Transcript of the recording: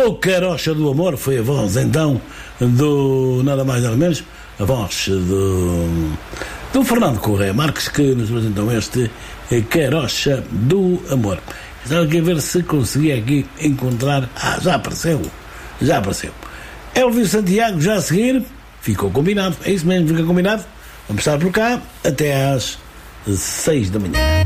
O Carocha do Amor foi a voz então do nada mais nada menos, a voz do Fernando Correia Marques, que nos apresentou este Carocha do Amor. Estava aqui a ver se conseguia aqui encontrar. Já apareceu. Elvis Santiago já a seguir. Ficou combinado. É isso mesmo, fica combinado. Vamos estar por cá até às 6 da manhã.